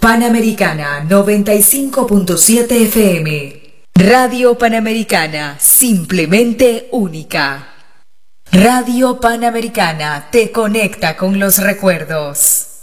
Panamericana 95.7 FM. Radio Panamericana, simplemente única. Radio Panamericana te conecta con los recuerdos.